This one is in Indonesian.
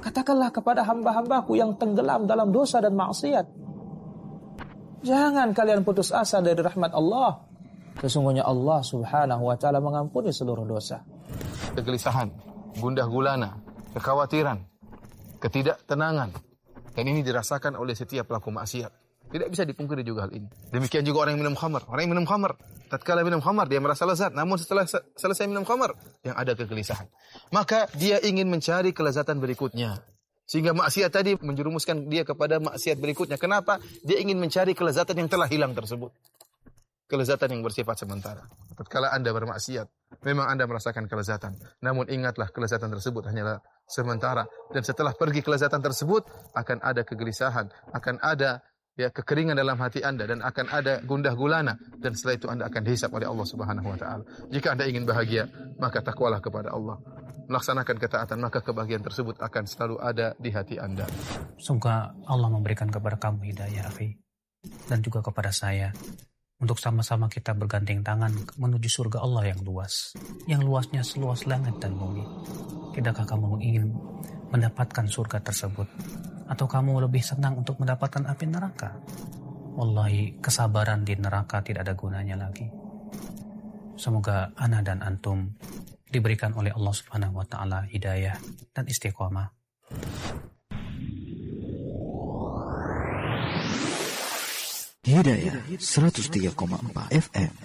Katakanlah kepada hamba-hambaku yang tenggelam dalam dosa dan maksiat, jangan kalian putus asa dari rahmat Allah. Sesungguhnya Allah subhanahu wa ta'ala mengampuni seluruh dosa. Kegelisahan, gundah gulana, kekhawatiran, ketidaktenangan, dan ini dirasakan oleh setiap pelaku maksiat. Tidak bisa dipungkiri juga hal ini. Demikian juga orang yang minum khamar. Orang yang minum khamar, tatkala minum khamar dia merasa lezat, namun setelah selesai minum khamar yang ada kegelisahan. Maka dia ingin mencari kelezatan berikutnya. Sehingga maksiat tadi menjerumuskan dia kepada maksiat berikutnya. Kenapa? Dia ingin mencari kelezatan yang telah hilang tersebut. Kelezatan yang bersifat sementara. Tatkala Anda bermaksiat, memang Anda merasakan kelezatan. Namun ingatlah kelezatan tersebut hanyalah sementara. Dan setelah pergi kelezatan tersebut, akan ada kegelisahan, akan ada kekeringan dalam hati Anda, dan akan ada gundah gulana, dan setelah itu Anda akan dihisab oleh Allah Subhanahu wa taala. Jika Anda ingin bahagia, maka takwalah kepada Allah. Melaksanakan ketaatan, maka kebahagiaan tersebut akan selalu ada di hati Anda. Semoga Allah memberikan kepada kamu hidayah, akhi, dan juga kepada saya, untuk sama-sama kita bergandeng tangan menuju surga Allah yang luas, yang luasnya seluas langit dan bumi. Tidakkah kamu ingin mendapatkan surga tersebut? Atau kamu lebih senang untuk mendapatkan api neraka? Wallahi, kesabaran di neraka tidak ada gunanya lagi. Semoga ana dan antum diberikan oleh Allah Subhanahu wa taala hidayah dan istiqamah. Hidayah 103,4 FM.